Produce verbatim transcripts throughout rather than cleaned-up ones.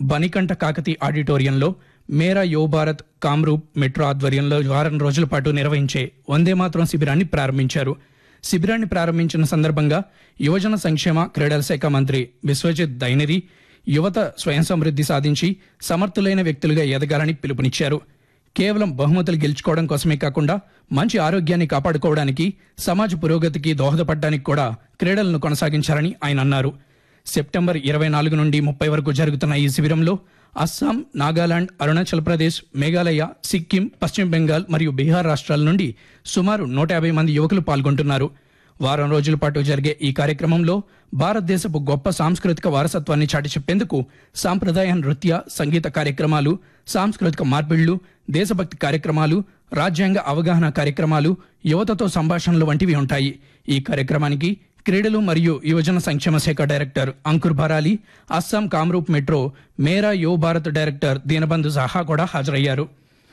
బనికంఠ కాకతి ఆడిటోరియంలో మేరా యువ భారత్ కామ్రూప్ మెట్రో ఆధ్వర్యంలో వారం రోజుల పాటు నిర్వహించే వందే మాతరం శిబిరాన్ని ప్రారంభించారు. శిబిరాన్ని ప్రారంభించిన సందర్భంగా యువజన సంక్షేమ క్రీడల శాఖ మంత్రి విశ్వజిత్ దైనరి యువత స్వయం సమృద్ధి సాధించి సమర్థులైన వ్యక్తులుగా ఎదగాలని పిలుపునిచ్చారు. కేవలం బహుమతులు గెలుచుకోవడం కోసమే కాకుండా మంచి ఆరోగ్యాన్ని కాపాడుకోవడానికి, సమాజ పురోగతికి దోహదపడడానికి కూడా క్రీడలను కొనసాగించాలని ఆయన అన్నారు. సెప్టెంబర్ ఇరవై నాలుగు నుండి ముప్పై వరకు జరుగుతున్న ఈ శిబిరంలో అస్సాం, నాగాలాండ్, అరుణాచల్ ప్రదేశ్, మేఘాలయ, సిక్కిం, పశ్చిమ బెంగాల్ మరియు బీహార్ రాష్ట్రాల నుండి సుమారు నూట యాభై మంది యువకులు పాల్గొంటున్నారు. వారం రోజుల పాటు జరిగే ఈ కార్యక్రమంలో భారతదేశపు గొప్ప సాంస్కృతిక వారసత్వాన్ని చాటి చెప్పేందుకు సాంప్రదాయ నృత్య, సంగీత కార్యక్రమాలు, సాంస్కృతిక మార్పిళ్లు, దేశభక్తి కార్యక్రమాలు, రాజ్యాంగ అవగాహన కార్యక్రమాలు, యువతతో సంభాషణలు వంటివి ఉంటాయి. ఈ కార్యక్రమానికి క్రీడలు మరియు యువజన సంక్షేమ శాఖ డైరెక్టర్ అంకుర్ భరాలి, అస్సాం కామ్రూప్ మెట్రో మేరా యువ భారత్ డైరెక్టర్ దీనబంధు సాహా కూడా హాజరయ్యారు.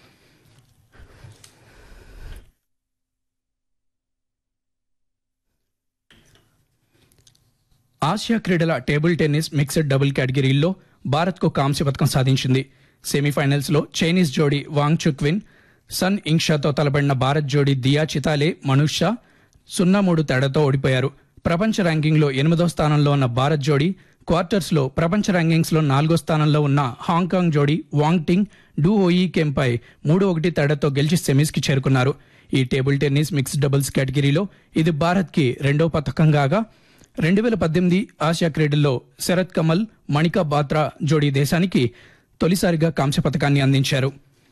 ఆసియా క్రీడల టేబుల్ టెన్నిస్ మిక్స్డ్ డబుల్ కేటగిరీల్లో భారత్కు కాంస్య పథకం సాధించింది. సెమీఫైనల్స్ లో చైనీస్ జోడీ వాంగ్ చుక్విన్, సన్ ఇంగ్షాతో తలపడిన భారత్ జోడీ దియా చితాలే, మనూష్ షా సున్నా మూడు తేడాతో ఓడిపోయారు. ప్రపంచ ర్యాంకింగ్లో ఎనిమిదో స్థానంలో ఉన్న భారత్ జోడీ క్వార్టర్స్ లో ప్రపంచ ర్యాంకింగ్స్ లో నాలుగో స్థానంలో ఉన్న హాంకాంగ్ జోడీ వాంగ్ టింగ్ డు ఓయి కెంపై మూడు ఒకటి తేడాతో గెలిచి సెమీస్ కి చేరుకున్నారు. ఈ టేబుల్ టెన్నిస్ మిక్స్డ్ డబుల్స్ కేటగిరీలో ఇది భారత్ కి రెండో పథకం కాగా రెండు వేల పద్దెనిమిది ఆసియా క్రీడల్లో శరత్ కమల్, మణికా బాత్రా జోడీ దేశానికి తొలిసారిగా కాంస్య పథకాన్ని అందించారు.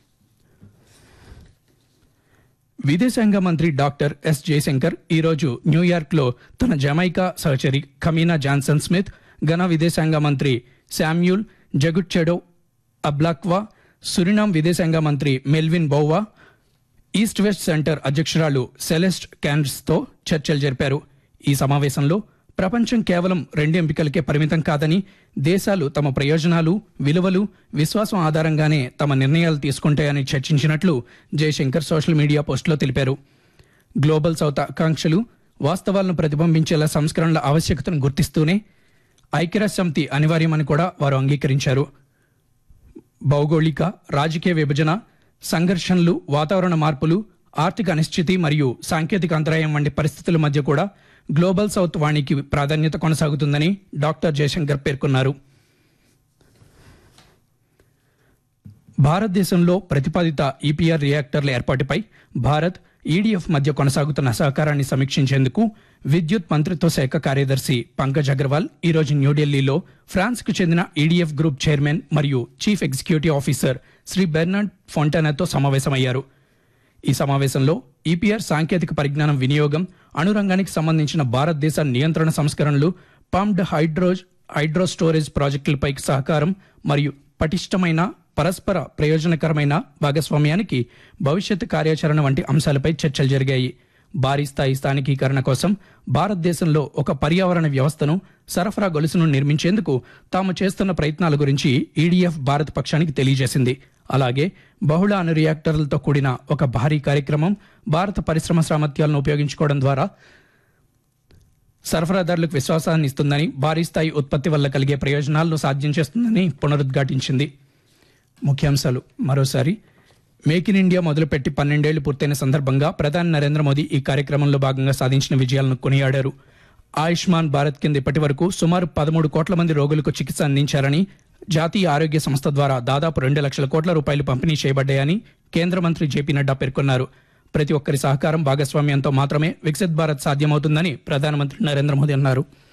విదేశాంగ మంత్రి డాక్టర్ ఎస్ జయశంకర్ ఈరోజు న్యూయార్క్ లో తన జమైకా సహచరి కమీనా జాన్సన్ స్మిత్, ఘనా విదేశాంగ మంత్రి శామ్యూల్ జగుట్చెడో అబ్లాక్వా, సురినామ్ విదేశాంగ మంత్రి మెల్విన్ బౌవా, ఈస్ట్ వెస్ట్ సెంటర్ అధ్యక్షురాలు సెలెస్ట్ క్యాన్స్ తో చర్చలు జరిపారు. ఈ సమావేశంలో ప్రపంచం కేవలం రెండు ఎంపికలకే పరిమితం కాదని, దేశాలు తమ ప్రయోజనాలు, విలువలు, విశ్వాసం ఆధారంగానే తమ నిర్ణయాలు తీసుకుంటాయని చర్చించినట్లు జయశంకర్ సోషల్ మీడియా పోస్టులో తెలిపారు. గ్లోబల్ సౌత్ ఆకాంక్షలు, వాస్తవాలను ప్రతిబింబించేలా సంస్కరణల ఆవశ్యకతను గుర్తిస్తూనే ఐక్యరాజ్య సమితి అనివార్యమని కూడా వారు అంగీకరించారు. భౌగోళిక, రాజకీయ విభజన, సంఘర్షణలు, వాతావరణ మార్పులు, ఆర్థిక అనిశ్చితి మరియు సాంకేతిక అంతరాయం వంటి పరిస్థితుల మధ్య కూడా గ్లోబల్ సౌత్ వాణికి ప్రాధాన్యత కొనసాగుతుందని డాక్టర్ జయశంకర్ పేర్కొన్నారు. భారతదేశంలో ప్రతిపాదిత ఈపీఆర్ రియాక్టర్ల ఏర్పాటుపై భారత్, ఈడీఎఫ్ మధ్య కొనసాగుతున్న సహకారాన్ని సమీక్షించేందుకు విద్యుత్ మంత్రిత్వ శాఖ కార్యదర్శి పంకజ్ అగర్వాల్ ఈరోజు న్యూఢిల్లీలో ఫ్రాన్స్ కు చెందిన ఈడీఎఫ్ గ్రూప్ చైర్మన్ మరియు chief executive officer Shri Bernard ఫొంటానాతో సమావేశమయ్యారు. ఈ సమావేశంలో ఈపీఆర్ సాంకేతిక పరిజ్ఞానం వినియోగం, అణురంగానికి సంబంధించిన భారతదేశ నియంత్రణ సంస్కరణలు, పంప్డ్ హైడ్రో హైడ్రో స్టోరేజ్ ప్రాజెక్టులపై సహకారం మరియు పటిష్టమైన పరస్పర ప్రయోజనకరమైన భాగస్వామ్యానికి భవిష్యత్ కార్యాచరణ వంటి అంశాలపై చర్చలు జరిగాయి. భారీ స్థాయి స్థానికీకరణ కోసం భారతదేశంలో ఒక పర్యావరణ వ్యవస్థను, సరఫరా గొలుసును నిర్మించేందుకు తాము చేస్తున్న ప్రయత్నాల గురించి ఈడీఎఫ్ భారత్ పక్షానికి తెలియజేసింది. అలాగే బహుళ అణు రియాక్టర్లతో కూడిన ఒక భారీ కార్యక్రమం భారత పరిశ్రమ సామర్థ్యాలను ఉపయోగించుకోవడం ద్వారా సరఫరాదారులకు విశ్వాసాన్ని ఇస్తుందని, భారీ స్థాయి ఉత్పత్తి వల్ల కలిగే ప్రయోజనాలను సాధ్యం చేస్తుందని పునరుద్ఘాటించింది. ముఖ్యాంశాలు మరోసారి. మేక్ ఇన్ ఇండియా మొదలుపెట్టి పన్నెండేళ్లు పూర్తయిన సందర్భంగా ప్రధాని నరేంద్ర మోదీ ఈ కార్యక్రమంలో భాగంగా సాధించిన విజయాలను కొనియాడారు. ఆయుష్మాన్ భారత్ కింద ఇప్పటి వరకు సుమారు పదమూడు కోట్ల మంది రోగులకు చికిత్స అందించారని, జాతీయ ఆరోగ్య సంస్థ ద్వారా దాదాపు రెండు లక్షల కోట్ల రూపాయలు పంపిణీ చేయబడ్డాయని కేంద్ర మంత్రి జేపీ నడ్డా పేర్కొన్నారు. ప్రతి ఒక్కరి సహకారం, భాగస్వామ్యంతో మాత్రమే వికసిత్ భారత్ సాధ్యమవుతుందని ప్రధానమంత్రి నరేంద్ర మోదీ అన్నారు.